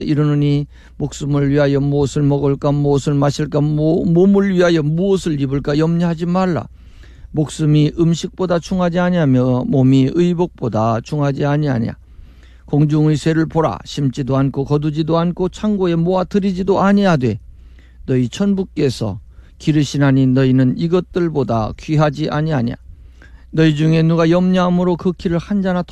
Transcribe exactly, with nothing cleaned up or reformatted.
이르노니 목숨을 위하여 무엇을 먹을까 무엇을 마실까 모, 몸을 위하여 무엇을 입을까 염려하지 말라. 목숨이 음식보다 중하지 아니하며 몸이 의복보다 중하지 아니하냐. 공중의 새를 보라. 심지도 않고 거두지도 않고 창고에 모아 들이지도 아니하되 너희 천부께서 기르시나니 너희는 이것들보다 귀하지 아니하냐. 너희 중에 누가 염려함으로 그 키를 한 자나